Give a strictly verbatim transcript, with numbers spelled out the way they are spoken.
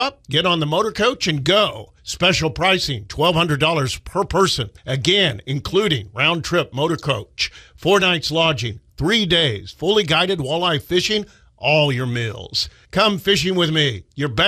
up, get on the motor coach and go. Special pricing, twelve hundred dollars per person. Again, including round trip motor coach, four nights lodging, three days, fully guided walleye fishing, all your meals. Come fishing with me. Your best